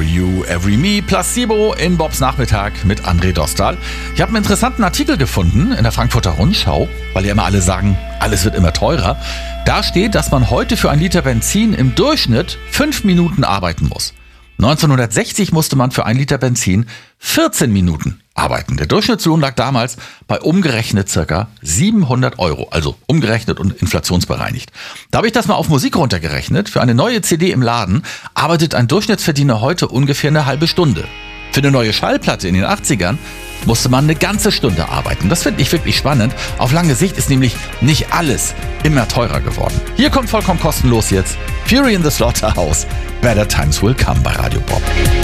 Every You, Every Me, Placebo in Bobs Nachmittag mit André Dostal. Ich habe einen interessanten Artikel gefunden in der Frankfurter Rundschau, weil ja immer alle sagen, alles wird immer teurer. Da steht, dass man heute für 1 Liter Benzin im Durchschnitt 5 Minuten arbeiten muss. 1960 musste man für 1 Liter Benzin 14 Minuten arbeiten. Der Durchschnittslohn lag damals bei umgerechnet ca. 700 €, also umgerechnet und inflationsbereinigt. Da habe ich das mal auf Musik runtergerechnet. Für eine neue CD im Laden arbeitet ein Durchschnittsverdiener heute ungefähr eine halbe Stunde. Für eine neue Schallplatte in den 80ern musste man eine ganze Stunde arbeiten. Das finde ich wirklich spannend. Auf lange Sicht ist nämlich nicht alles immer teurer geworden. Hier kommt vollkommen kostenlos jetzt Fury in the Slaughterhouse. Better Times Will Come bei Radio Bob.